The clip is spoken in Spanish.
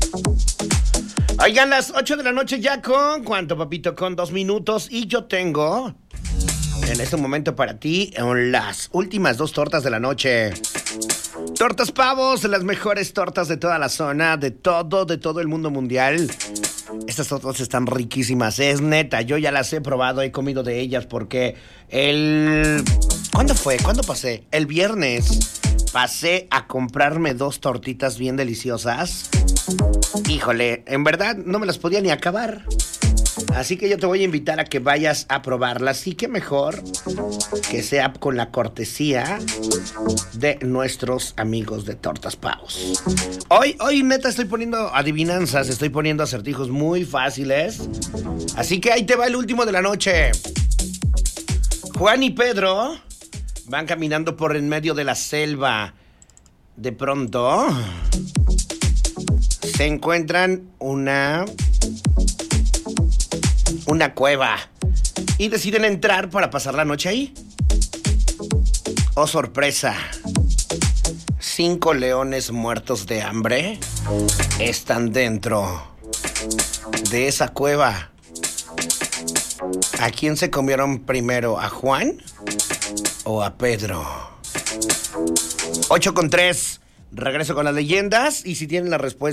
Oigan, las 8 de la noche ya con... ¿Cuánto, papito? Con 2 minutos. Y yo tengo en este momento para ti las últimas 2 tortas de la noche. Tortas Pavos, las mejores tortas de toda la zona, de todo el mundo mundial. Estas tortas están riquísimas, es neta, yo ya las he probado, he comido de ellas porque ¿Cuándo fue? ¿Cuándo pasé? El viernes pasé a comprarme 2 tortitas bien deliciosas. Híjole, en verdad no me las podía ni acabar. Así que yo te voy a invitar a que vayas a probarlas. Y qué mejor que sea con la cortesía de nuestros amigos de Tortas Pavos. Hoy neta estoy poniendo adivinanzas, estoy poniendo acertijos muy fáciles. Así que ahí te va el último de la noche. Juan y Pedro van caminando por en medio de la selva. De pronto se encuentran una cueva y deciden entrar para pasar la noche ahí. Oh, sorpresa. 5 leones muertos de hambre están dentro de esa cueva. ¿A quién se comieron primero? ¿A Juan o a Pedro? 8:03. Regreso con las leyendas y si tienen la respuesta